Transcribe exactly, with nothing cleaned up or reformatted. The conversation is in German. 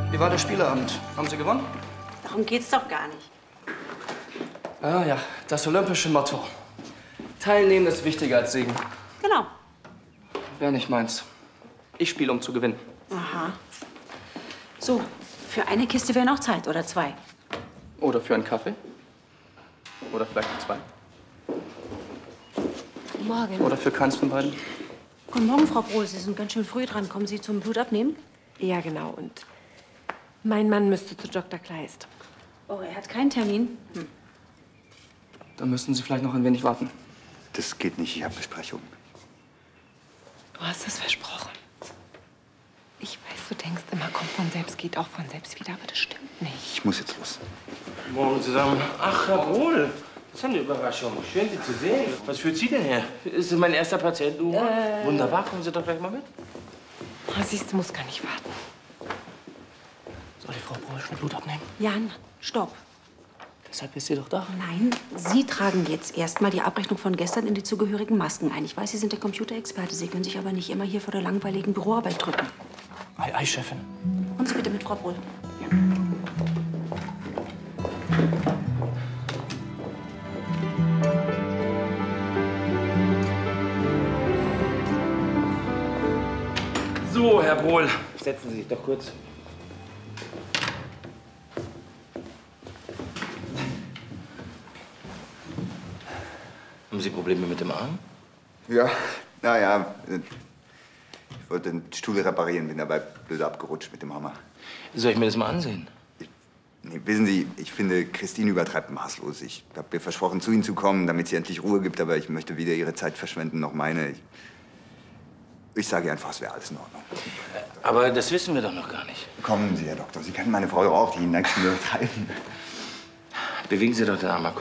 Wie war der Spieleabend? Haben Sie gewonnen? Darum geht's doch gar nicht. Ah ja, das olympische Motto. Teilnehmen ist wichtiger als siegen. Genau. Wäre nicht meins. Ich spiele, um zu gewinnen. Aha. So, für eine Kiste wäre noch Zeit, oder zwei. Oder für einen Kaffee. Oder vielleicht zwei. Morgen. Oder für keins von beiden. Guten Morgen, Frau Brohl. Sie sind ganz schön früh dran. Kommen Sie zum Blutabnehmen? Ja, genau. Und mein Mann müsste zu Doktor Kleist. Oh, er hat keinen Termin? Hm. Dann müssten Sie vielleicht noch ein wenig warten. Das geht nicht, ich habe Besprechung. Du hast es versprochen. Ich weiß, du denkst immer, kommt von selbst, geht auch von selbst wieder, aber das stimmt nicht. Ich muss jetzt los. Morgen zusammen. Ach, Herr Brohl. Das ist eine Überraschung. Schön, Sie zu sehen. Was führt Sie denn her? Ist Sie mein erster Patient, Uwe? Äh. Wunderbar. Kommen Sie doch gleich mal mit. Oh, siehst du, muss gar nicht warten. Soll die Frau Brohl schon Blut abnehmen? Jan, stopp. Deshalb ist sie doch da. Nein, Sie tragen jetzt erstmal die Abrechnung von gestern in die zugehörigen Masken ein. Ich weiß, Sie sind der Computerexperte. Sie können sich aber nicht immer hier vor der langweiligen Büroarbeit drücken. Ei, ei, Chefin. Kommen Sie bitte mit, Frau Brohl. Ja. So, Herr Brohl. Setzen Sie sich doch kurz. Haben Sie Probleme mit dem Arm? Ja, naja. Ich wollte den Stuhl reparieren, bin dabei blöd abgerutscht mit dem Hammer. Soll ich mir das mal ansehen? Ich, nee, wissen Sie, ich finde, Christine übertreibt maßlos. Ich habe ihr versprochen, zu Ihnen zu kommen, damit sie endlich Ruhe gibt, aber ich möchte weder Ihre Zeit verschwenden, noch meine. Ich, ich sage ihr einfach, es wäre alles in Ordnung. Aber das wissen wir doch noch gar nicht. Kommen Sie, Herr Doktor. Sie kennen meine Frau auch, die neigt zum Übertreiben. Bewegen Sie doch den Arm mal kurz.